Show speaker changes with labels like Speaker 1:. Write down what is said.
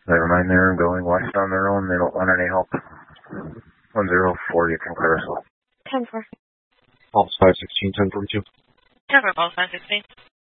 Speaker 1: Never mind, they're going west on their own. They don't want any help. 104, you can clear us all.
Speaker 2: 10-4.
Speaker 3: Pulse 516, 1042.
Speaker 2: 10-4, Pulse 516.